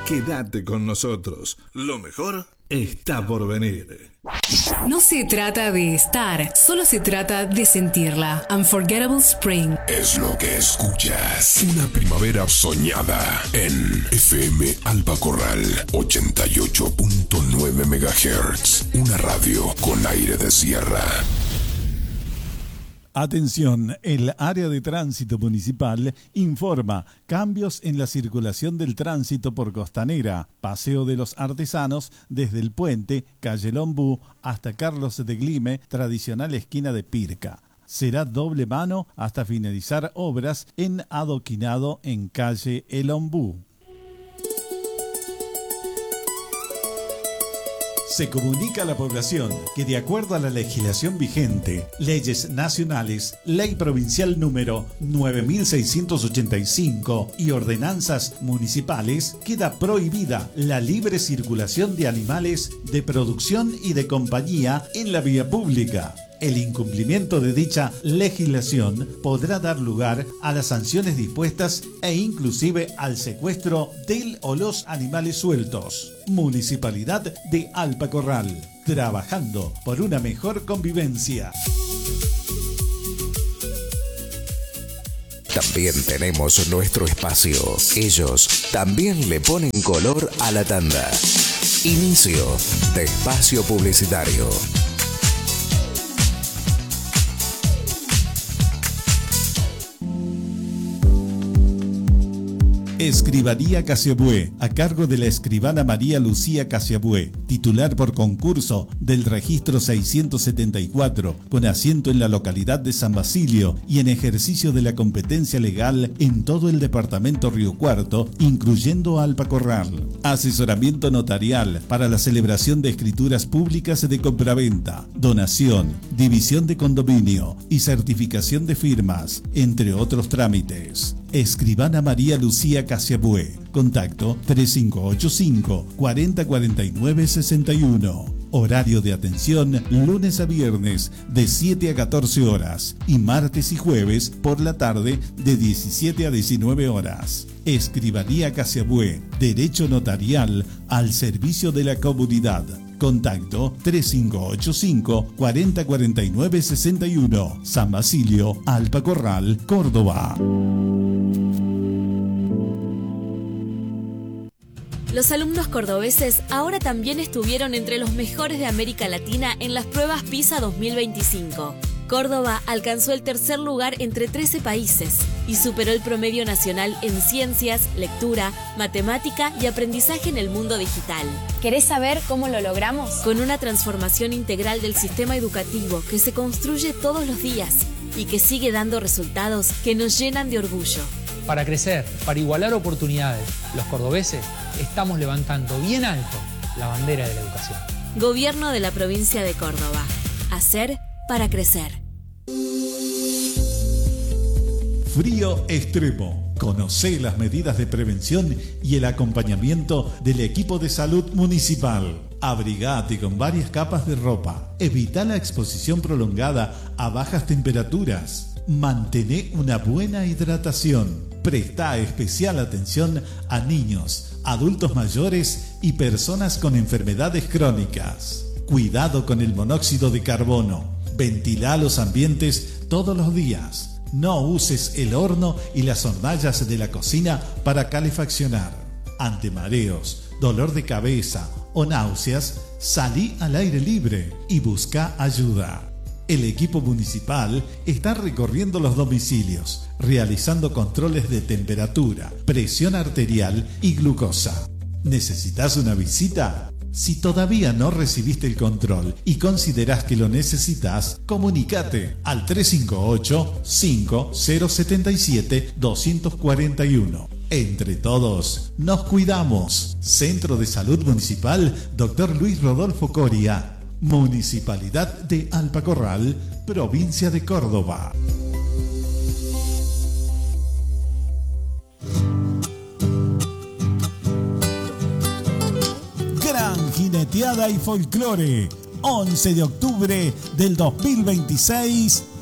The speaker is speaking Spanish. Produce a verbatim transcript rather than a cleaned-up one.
Quédate con nosotros. Lo mejor está por venir. No se trata de estar, solo se trata de sentirla. Unforgettable Spring. Es lo que escuchas. Una primavera soñada en F M Alba Corral ochenta y ocho punto nueve megahertz. Una radio con aire de sierra. Atención, el área de tránsito municipal informa cambios en la circulación del tránsito por Costanera, Paseo de los Artesanos, desde el puente, calle Lombú, hasta Carlos de Glime, tradicional esquina de Pirca. Será doble mano hasta finalizar obras en adoquinado en calle El Ombú. Se comunica a la población que de acuerdo a la legislación vigente, leyes nacionales, ley provincial número nueve mil seiscientos ochenta y cinco y ordenanzas municipales, queda prohibida la libre circulación de animales de producción y de compañía en la vía pública. El incumplimiento de dicha legislación podrá dar lugar a las sanciones dispuestas e inclusive al secuestro del o los animales sueltos. Municipalidad de Alpa Corral, trabajando por una mejor convivencia. También tenemos nuestro espacio. Ellos también le ponen color a la tanda. Inicio de espacio publicitario. Escribanía Casiabue, a cargo de la escribana María Lucía Casiabue, titular por concurso del registro seiscientos setenta y cuatro, con asiento en la localidad de San Basilio y en ejercicio de la competencia legal en todo el departamento Río Cuarto, incluyendo Alpa Corral. Asesoramiento notarial para la celebración de escrituras públicas de compraventa, donación, división de condominio y certificación de firmas, entre otros trámites. Escribana María Lucía Casiabue. Contacto tres cinco ocho cinco, cuatro cero cuatro nueve seis uno. Horario de atención lunes a viernes de siete a catorce horas y martes y jueves por la tarde de diecisiete a diecinueve horas. Escribanía Casiabue. Derecho notarial al servicio de la comunidad. Contacto tres cinco ocho cinco, cuatro cero cuatro nueve seis uno. San Basilio, Alpa Corral, Córdoba. Los alumnos cordobeses ahora también estuvieron entre los mejores de América Latina en las pruebas PISA dos mil veinticinco. Córdoba alcanzó el tercer lugar entre trece países y superó el promedio nacional en ciencias, lectura, matemática y aprendizaje en el mundo digital. ¿Querés saber cómo lo logramos? Con una transformación integral del sistema educativo que se construye todos los días y que sigue dando resultados que nos llenan de orgullo. Para crecer, para igualar oportunidades, los cordobeses estamos levantando bien alto la bandera de la educación. Gobierno de la provincia de Córdoba. Hacer para crecer. Frío extremo. Conocé las medidas de prevención y el acompañamiento del equipo de salud municipal. Abrigate con varias capas de ropa. Evita la exposición prolongada a bajas temperaturas. Mantené una buena hidratación. Presta especial atención a niños, adultos mayores y personas con enfermedades crónicas. Cuidado con el monóxido de carbono. Ventila los ambientes todos los días. No uses el horno y las hornallas de la cocina para calefaccionar. Ante mareos, dolor de cabeza o náuseas, salí al aire libre y busca ayuda. El equipo municipal está recorriendo los domicilios, realizando controles de temperatura, presión arterial y glucosa. ¿Necesitas una visita? Si todavía no recibiste el control y consideras que lo necesitas, comunícate al tres cinco ocho, cinco cero siete siete, dos cuatro uno. Entre todos, nos cuidamos. Centro de Salud Municipal, doctor Luis Rodolfo Coria. Municipalidad de Alpa Corral, provincia de Córdoba. Gran jineteada y folclore. once de octubre del dos mil veintiséis